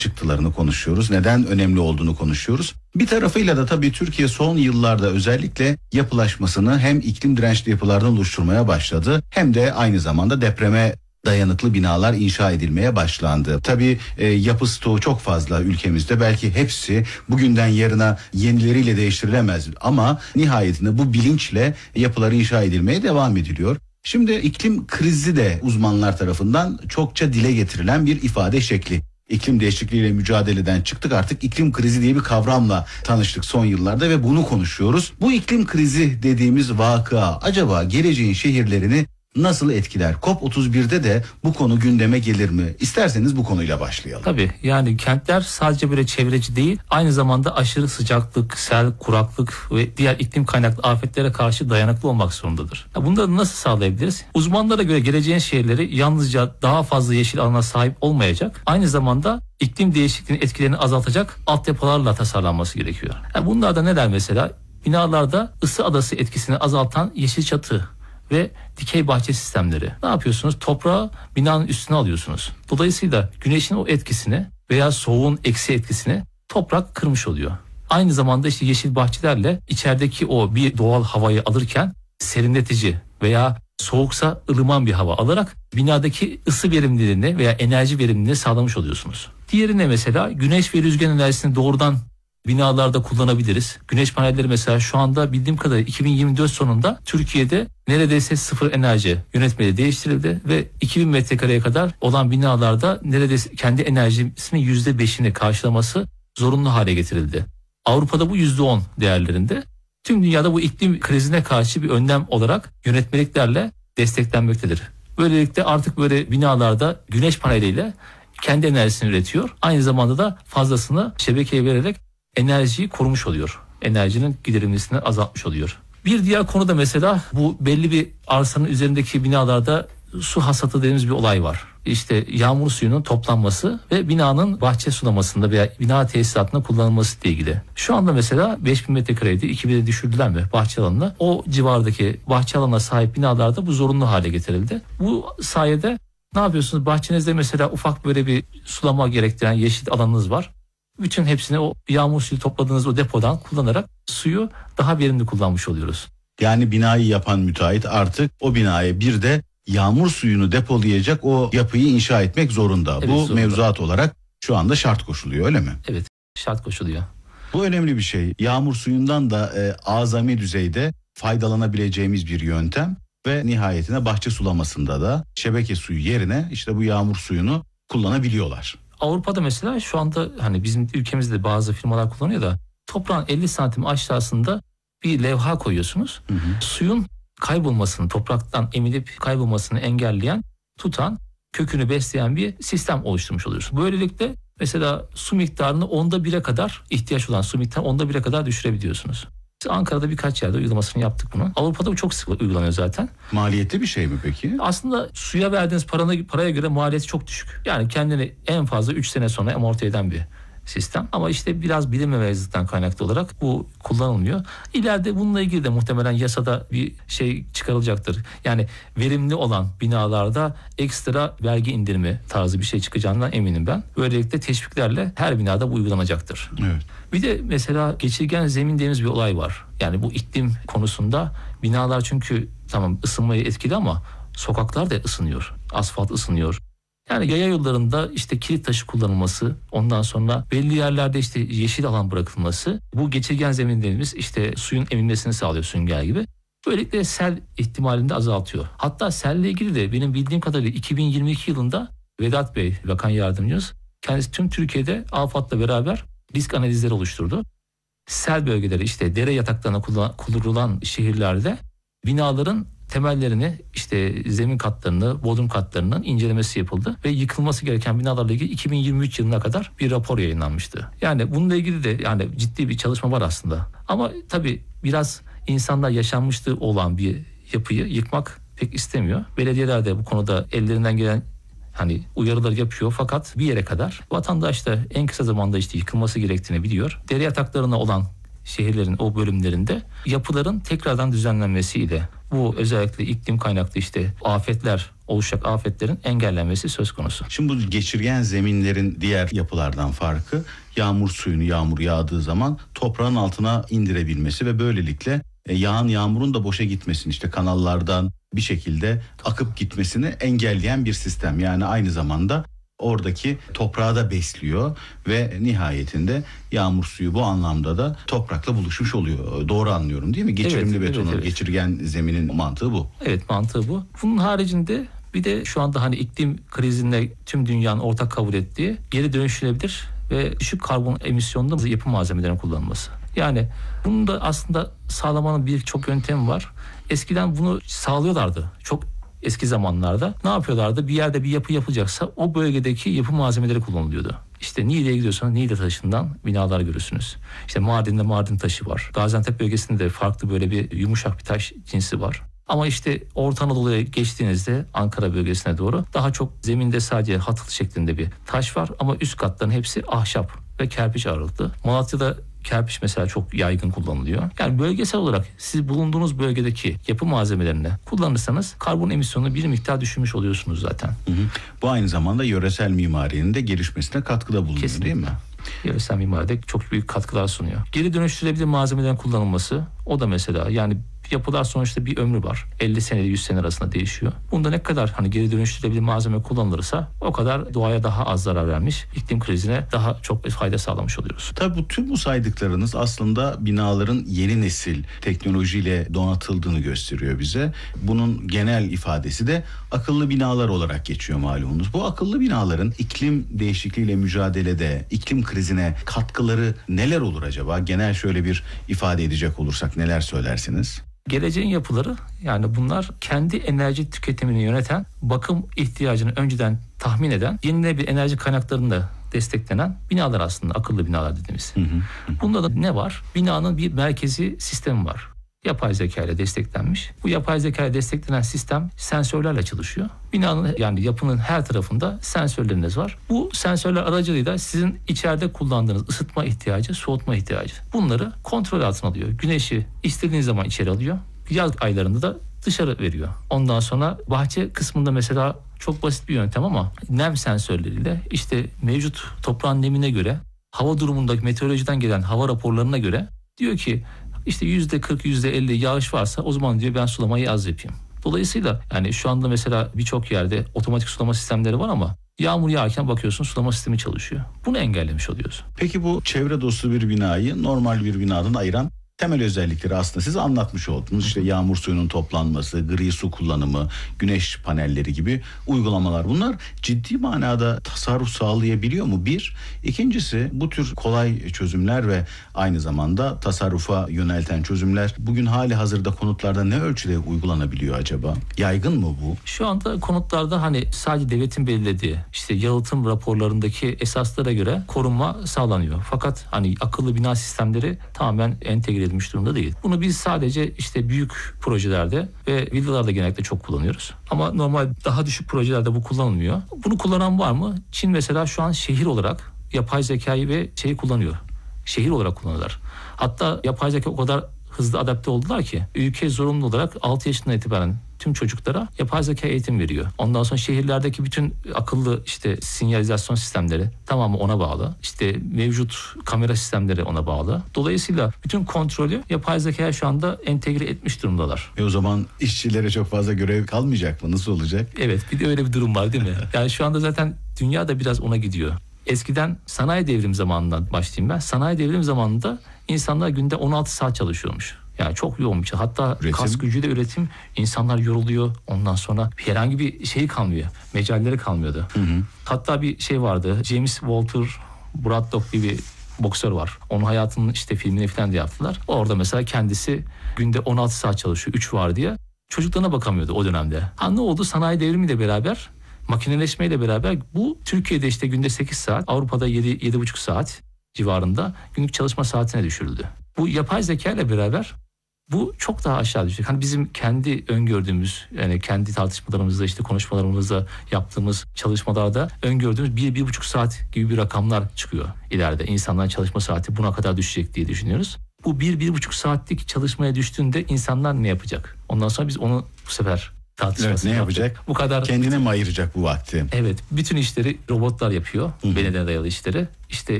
çıktılarını konuşuyoruz. Neden önemli olduğunu konuşuyoruz. Bir tarafıyla da tabii Türkiye son yıllarda özellikle yapılaşmasını hem iklim dirençli yapılardan oluşturmaya başladı hem de aynı zamanda depreme dayanıklı binalar inşa edilmeye başlandı. Tabii yapı stoğu çok fazla ülkemizde. Belki hepsi bugünden yarına yenileriyle değiştirilemez ama nihayetinde bu bilinçle yapılar inşa edilmeye devam ediliyor. Şimdi iklim krizi de uzmanlar tarafından çokça dile getirilen bir ifade şekli. İklim değişikliğiyle mücadeleden çıktık, artık iklim krizi diye bir kavramla tanıştık son yıllarda ve bunu konuşuyoruz. Bu iklim krizi dediğimiz vakıa acaba geleceğin şehirlerini nasıl etkiler? COP31'de de bu konu gündeme gelir mi? İsterseniz bu konuyla başlayalım. Tabii, yani kentler sadece böyle çevreci değil, aynı zamanda aşırı sıcaklık, sel, kuraklık ve diğer iklim kaynaklı afetlere karşı dayanıklı olmak zorundadır. Bunları nasıl sağlayabiliriz? Uzmanlara göre geleceğin şehirleri yalnızca daha fazla yeşil alana sahip olmayacak, aynı zamanda iklim değişikliğinin etkilerini azaltacak altyapılarla tasarlanması gerekiyor. Bunlar da neler mesela? Binalarda ısı adası etkisini azaltan yeşil çatı ve dikey bahçe sistemleri. Ne yapıyorsunuz? Toprağı binanın üstüne alıyorsunuz. Dolayısıyla güneşin o etkisini veya soğuğun eksi etkisini toprak kırmış oluyor. Aynı zamanda işte yeşil bahçelerle içerideki o bir doğal havayı alırken serinletici veya soğuksa ılıman bir hava alarak binadaki ısı verimliliğini veya enerji verimliliğini sağlamış oluyorsunuz. Diğerine mesela güneş ve rüzgar enerjisini doğrudan binalarda kullanabiliriz. Güneş panelleri mesela şu anda bildiğim kadarıyla 2024 sonunda Türkiye'de neredeyse sıfır enerji yönetmeliği değiştirildi ve 2000 metrekareye kadar olan binalarda neredeyse kendi enerjisinin %5'ini karşılaması zorunlu hale getirildi. Avrupa'da bu %10 değerlerinde. Tüm dünyada bu iklim krizine karşı bir önlem olarak yönetmeliklerle desteklenmektedir. Böylelikle artık böyle binalarda güneş paneliyle kendi enerjisini üretiyor. Aynı zamanda da fazlasını şebekeye vererek enerjiyi korumuş oluyor. Enerjinin giderilmesini azaltmış oluyor. Bir diğer konu da mesela bu belli bir arsanın üzerindeki binalarda su hasatı dediğimiz bir olay var. İşte yağmur suyunun toplanması ve binanın bahçe sulamasında veya bina tesisatında kullanılması ile ilgili. Şu anda mesela 5000 metrekareydi, 2000'e düşürdüler mi bahçe alanına? O civardaki bahçe alanına sahip binalarda bu zorunlu hale getirildi. Bu sayede ne yapıyorsunuz? Bahçenizde mesela ufak böyle bir sulama gerektiren yeşil alanınız var. Bütün hepsini o yağmur suyu topladığınız o depodan kullanarak suyu daha verimli kullanmış oluyoruz. Yani binayı yapan müteahhit artık o binaya bir de yağmur suyunu depolayacak o yapıyı inşa etmek zorunda. Evet, bu zorunda. mevzuat olarak şu anda şart koşuluyor, öyle mi? Evet, şart koşuluyor. Bu önemli bir şey. Yağmur suyundan da azami düzeyde faydalanabileceğimiz bir yöntem ve nihayetinde bahçe sulamasında da şebeke suyu yerine işte bu yağmur suyunu kullanabiliyorlar. Avrupa'da mesela şu anda hani bizim ülkemizde bazı firmalar kullanıyor da toprağın 50 santim aşağısında bir levha koyuyorsunuz. Suyun kaybolmasını, topraktan emilip kaybolmasını engelleyen, tutan, kökünü besleyen bir sistem oluşturmuş oluyorsunuz. Böylelikle mesela su miktarını 1/10'a kadar, ihtiyaç olan su miktarını 1/10'a kadar düşürebiliyorsunuz. Biz Ankara'da birkaç yerde uygulamasını yaptık bunu. Avrupa'da bu çok sık uygulanıyor zaten. Maliyetli bir şey mi peki? Aslında suya verdiğiniz paraya göre maliyeti çok düşük. Yani kendini en fazla 3 sene sonra amorti eden bir sistem. Ama işte biraz bilinmemezlikten kaynaklı olarak bu kullanılmıyor. İleride bununla ilgili de muhtemelen yasada bir şey çıkarılacaktır. Yani verimli olan binalarda ekstra vergi indirimi tarzı bir şey çıkacağından eminim ben. Böylelikle teşviklerle her binada bu uygulanacaktır. Evet. Bir de mesela geçirgen zemin dediğimiz bir olay var. Yani bu iklim konusunda binalar çünkü tamam ısınmayı etkili ama sokaklar da ısınıyor. Asfalt ısınıyor. Yani yaya yollarında işte kilit taşı kullanılması, ondan sonra belli yerlerde işte yeşil alan bırakılması, bu geçirgen zemin dediğimiz işte suyun emilmesini sağlıyor sünger gibi. Böylelikle sel ihtimalini de azaltıyor. Hatta selle ilgili de benim bildiğim kadarıyla 2022 yılında Vedat Bey, bakan yardımcımız, kendisi tüm Türkiye'de AFAD'la beraber risk analizleri oluşturdu. Sel bölgeleri işte dere yataklarına kullanılan şehirlerde binaların temellerini, işte zemin katlarını, bodrum katlarının incelemesi yapıldı ve yıkılması gereken binalarla ilgili 2023 yılına kadar bir rapor yayınlanmıştı. Yani bununla ilgili de yani ciddi bir çalışma var aslında. Ama tabii biraz insanlar yaşanmışlığı olan bir yapıyı yıkmak pek istemiyor. Belediyeler de bu konuda ellerinden gelen hani uyarılar yapıyor fakat bir yere kadar. Vatandaş da en kısa zamanda işte yıkılması gerektiğini biliyor. Dere yataklarına olan şehirlerin o bölümlerinde yapıların tekrardan düzenlenmesiyle bu özellikle iklim kaynaklı işte afetler, oluşacak afetlerin engellenmesi söz konusu. Şimdi bu geçirgen zeminlerin diğer yapılardan farkı yağmur suyunu, yağmur yağdığı zaman toprağın altına indirebilmesi ve böylelikle yağan yağmurun da boşa gitmesini, işte kanallardan bir şekilde akıp gitmesini engelleyen bir sistem. Yani aynı zamanda oradaki toprağı da besliyor ve nihayetinde yağmur suyu bu anlamda da toprakla buluşmuş oluyor. Doğru anlıyorum değil mi? Geçirimli Evet, betonun, evet. geçirgen zeminin mantığı bu. Evet, mantığı bu. Bunun haricinde bir de şu anda hani iklim krizinde tüm dünyanın ortak kabul ettiği geri dönüştürülebilir ve düşük karbon emisyonlu yapı malzemelerinin kullanılması. Yani bunun da aslında sağlamanın birçok yöntemi var. Eskiden bunu sağlıyorlardı. Çok eski zamanlarda ne yapıyorlardı? Bir yerde bir yapı yapılacaksa o bölgedeki yapı malzemeleri kullanılıyordu. İşte Niğde'ye gidiyorsanız Niğde taşından binalar görürsünüz. İşte Mardin'de Mardin taşı var. Gaziantep bölgesinde de farklı böyle bir yumuşak bir taş cinsi var. Ama işte Orta Anadolu'ya geçtiğinizde Ankara bölgesine doğru daha çok zeminde sadece hatıl şeklinde bir taş var ama üst katların hepsi ahşap ve kerpiç ağırlıklı. Malatya'da kerpiç mesela çok yaygın kullanılıyor. Yani bölgesel olarak siz bulunduğunuz bölgedeki yapı malzemelerini kullanırsanız karbon emisyonunu bir miktar düşürmüş oluyorsunuz zaten. Hı hı. Bu aynı zamanda yöresel mimarinin de gelişmesine katkıda bulunuyor. Kesinlikle. Değil mi? Yöresel mimaride çok büyük katkılar sunuyor. Geri dönüştürülebilir malzemelerin kullanılması, o da mesela yani yapılar sonuçta bir ömrü var. 50 sene ile 100 sene arasında değişiyor. Bunda ne kadar hani geri dönüştürülebilir malzeme kullanılırsa o kadar doğaya daha az zarar vermiş, iklim krizine daha çok fayda sağlamış oluyoruz. Tabii tüm bu saydıklarınız aslında binaların yeni nesil teknolojiyle donatıldığını gösteriyor bize. Bunun genel ifadesi de akıllı binalar olarak geçiyor malumunuz. Bu akıllı binaların iklim değişikliğiyle mücadelede, iklim krizine katkıları neler olur acaba? Genel şöyle bir ifade edecek olursak neler söylersiniz? Geleceğin yapıları, yani bunlar kendi enerji tüketimini yöneten, bakım ihtiyacını önceden tahmin eden, yenilenebilir enerji kaynaklarını da desteklenen binalar aslında akıllı binalar dediğimiz. Bunda da ne var? Binanın bir merkezi sistemi var. Yapay zeka ile desteklenmiş. Bu yapay zeka ile desteklenen sistem sensörlerle çalışıyor. Binanın yani yapının her tarafında sensörleriniz var. Bu sensörler aracılığıyla sizin içeride kullandığınız ısıtma ihtiyacı, soğutma ihtiyacı, bunları kontrol altına alıyor. Güneşi istediğiniz zaman içeri alıyor. Yaz aylarında da dışarı veriyor. Ondan sonra bahçe kısmında mesela çok basit bir yöntem ama nem sensörleriyle işte mevcut toprağın nemine göre, hava durumundaki meteorolojiden gelen hava raporlarına göre diyor ki İşte %40, %50 yağış varsa o zaman diyor ben sulamayı az yapayım. Dolayısıyla yani şu anda mesela birçok yerde otomatik sulama sistemleri var ama yağmur yağarken bakıyorsun sulama sistemi çalışıyor. Bunu engellemiş oluyorsun. Peki bu çevre dostu bir binayı normal bir binadan ayıran temel özellikleri aslında siz anlatmış oldunuz. İşte yağmur suyunun toplanması, gri su kullanımı, güneş panelleri gibi uygulamalar. Bunlar ciddi manada tasarruf sağlayabiliyor mu? Bir. İkincisi, bu tür kolay çözümler ve aynı zamanda tasarrufa yönelten çözümler bugün hali hazırda konutlarda ne ölçüde uygulanabiliyor acaba? Yaygın mı bu? Şu anda konutlarda hani sadece devletin belirlediği işte yalıtım raporlarındaki esaslara göre korunma sağlanıyor. Fakat hani akıllı bina sistemleri tamamen entegre edilmiş durumda değil. Bunu biz sadece işte büyük projelerde ve villalarda genellikle çok kullanıyoruz. Ama normal daha düşük projelerde bu kullanılmıyor. Bunu kullanan var mı? Çin mesela şu an şehir olarak yapay zekayı ve şeyi kullanıyor. Şehir olarak kullanıyorlar. Hatta yapay zeka o kadar hızlı adapte oldular ki ülke zorunlu olarak 6 yaşından itibaren tüm çocuklara yapay zeka eğitim veriyor. Ondan sonra şehirlerdeki bütün akıllı işte sinyalizasyon sistemleri tamamı ona bağlı. İşte mevcut kamera sistemleri ona bağlı. Dolayısıyla bütün kontrolü yapay zekaya şu anda entegre etmiş durumdalar. O zaman işçilere çok fazla görev kalmayacak mı? Nasıl olacak? Evet, bir de öyle bir durum var değil mi? Yani şu anda zaten dünya da biraz ona gidiyor. Eskiden sanayi devrimi zamanından başlayayım ben. Sanayi devrimi zamanında insanlar günde 16 saat çalışıyormuş. Yani çok yoğun bir şey. Hatta kas gücüyle üretim, insanlar yoruluyor. Ondan sonra herhangi bir şey kalmıyor. Mecalleri kalmıyordu. Hatta bir şey vardı. James Walter Braddock gibi bir boksör var. Onun hayatının işte filmini falan da yaptılar. Orada mesela kendisi günde 16 saat çalışıyor. 3 var diye. Çocuklarına bakamıyordu o dönemde. Ne oldu? Sanayi devrimiyle beraber, makineleşmeyle beraber bu Türkiye'de işte günde 8 saat, Avrupa'da 7,5 saat civarında günlük çalışma saatine düşürüldü. Bu yapay zeka ile beraber bu çok daha aşağı düşecek. Hani bizim kendi öngördüğümüz, yani kendi tartışmalarımızda, işte konuşmalarımızda yaptığımız çalışmalarda öngördüğümüz 1-1,5 saat gibi bir rakamlar çıkıyor ileride. İnsanların çalışma saati buna kadar düşecek diye düşünüyoruz. Bu 1-1,5 saatlik çalışmaya düştüğünde insanlar ne yapacak? Ondan sonra biz onu bu sefer tartışmasını ne yaptık. yapacak? Bu kadar. Kendine mi ayıracak bu vakti? Evet, bütün işleri robotlar yapıyor. Belediyeye dayalı işleri. İşte